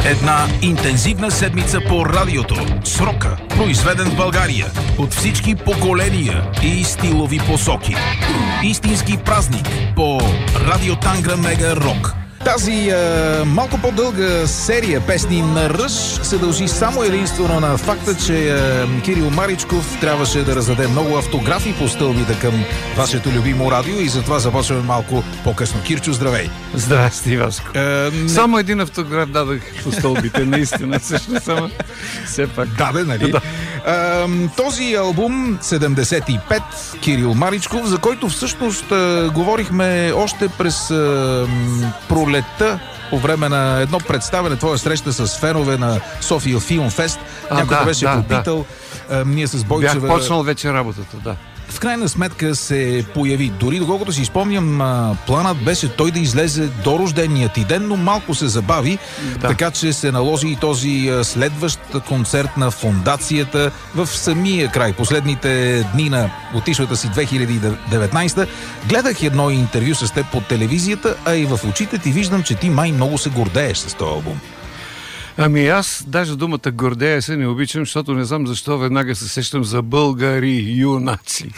Една интензивна седмица по радиото с рока, произведен в България от всички поколения и стилови посоки. Истински празник по Радио Тангра Мега Рок. Тази малко по-дълга серия песни на Ръж се дължи само единствено на факта, че Кирил Маричков трябваше да раздаде много автографи по стълбите към вашето любимо радио и затова започваме малко по-късно. Кирчо, здравей! Здрасти, Васко. Само един автограф дадах по стълбите, наистина. Също само. Все пак. Даде, нали? Да. Този албум 75, Кирил Маричков, за който всъщност говорихме още през пролетта по време на едно представяне, твоя среща с фенове на София Филм Фест. Някой беше попитал. Ние с Бойчева... Бях почнал вече работата, да. В крайна сметка се появи. Дори доколкото си спомням, планът беше той да излезе до рождения ти ден, но малко се забави, така че се наложи и този следващ концерт на фондацията в самия край. Последните дни на отишлата си 2019 гледах едно интервю с теб по телевизията, а и в очите ти виждам, че ти май много се гордееш с този албум. Ами аз даже думата гордея се не обичам, защото не знам защо веднага се сещам за българи юнаци.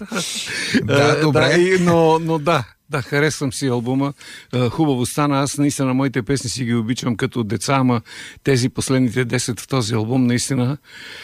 Добре. Но да, харесвам си албума. Хубаво стана. Аз наистина моите песни си ги обичам като деца, ама тези последните 10 в този албум наистина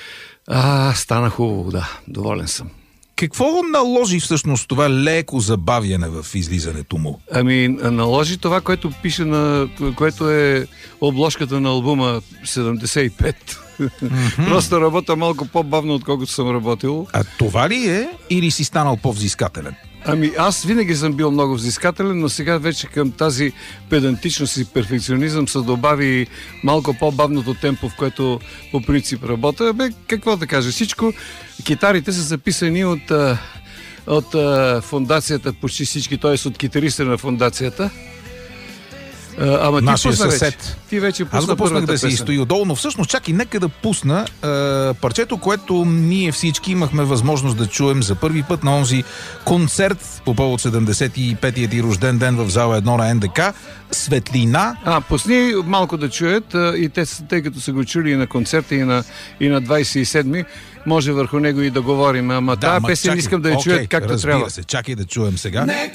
стана хубаво, да. Доволен съм. Какво наложи всъщност това леко забавяне в излизането му? Ами, наложи това, което пише което е обложката на албума 75. Просто работя малко по-бавно, отколкото съм работил. А това ли е или си станал по-взискателен? Ами аз винаги съм бил много взискателен, но сега вече към тази педантичност и перфекционизъм се добави малко по-бавното темпо, в което по принцип работя. Какво да кажа? Всичко, китарите са записани от фондацията, почти всички, т.е. от китариста на фондацията. Ама нашия съсед. Ти вече пусна. Аз го пуснах да си стои отдолу, но всъщност чакай, нека да пусна парчето, което ние всички имахме възможност да чуем за първи път на онзи концерт по повод 75-ият ти рожден ден в зала 1 на НДК. Светлина. Пусни малко да чуят и те, тъй като са го чули и на концерта, и на 27-ми, може върху него и да говорим. Ама тази песен искам да я чуят както трябва. Разбира се, чакай да чуем сега. Нека